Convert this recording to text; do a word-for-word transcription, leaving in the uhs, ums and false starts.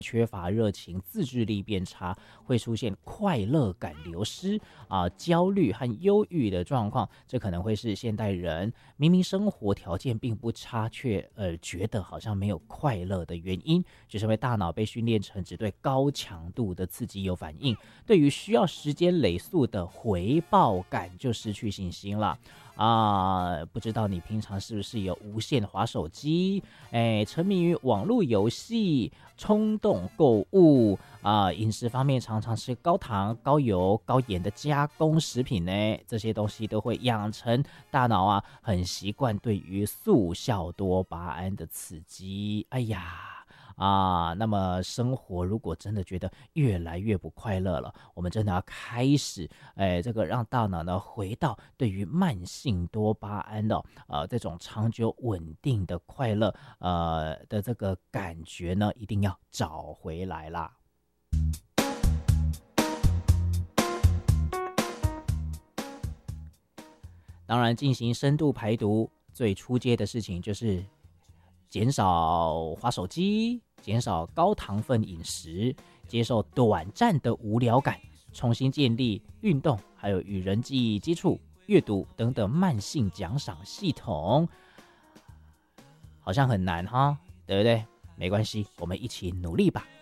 缺乏热情，自制力变差，会出现快乐感流失啊、焦虑和忧郁的状况。这可能会是现代人明明生活条件并不差，却呃觉得好像没有快乐的原因，就是因为大脑被训练成只对高强度的刺激有反应，对于需要时间累速的回报感就失去信心了。啊，不知道你平常是不是有无限滑手机，哎，沉迷于网络游戏，冲动购物啊，饮食方面常常吃高糖、高油、高盐的加工食品呢，这些东西都会养成大脑啊很习惯对于速效多巴胺的刺激。哎呀。啊，那么生活如果真的觉得越来越不快乐了，我们真的要开始，哎，这个让大脑呢回到对于慢性多巴胺的呃这种长久稳定的快乐呃的这个感觉呢，一定要找回来啦。当然，进行深度排毒最初阶的事情就是减少滑手机，减少高糖分饮食，接受短暂的无聊感，重新建立运动，还有与人际接触、阅读等等慢性奖赏系统。好像很难哈，对不对？没关系，我们一起努力吧。